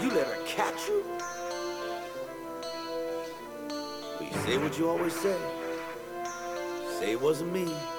You let her catch you? Well, you say what you always say. Say it wasn't me.